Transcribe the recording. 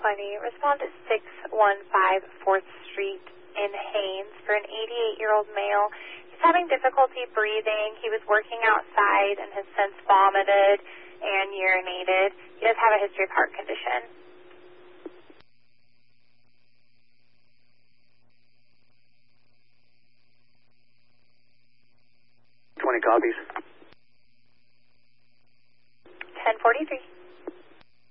Respond to 615 4th Street in Haines for an 88-year-old male. He's having difficulty breathing. He was working outside and has since vomited and urinated. He does have a history of heart condition. 20 copies. 1043.